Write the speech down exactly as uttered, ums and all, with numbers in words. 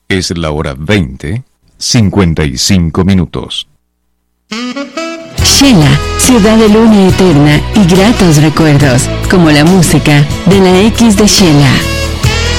Es la hora veinte, cincuenta y cinco minutos. Shela, ciudad de luna eterna y gratos recuerdos, como la música de la X de Shela.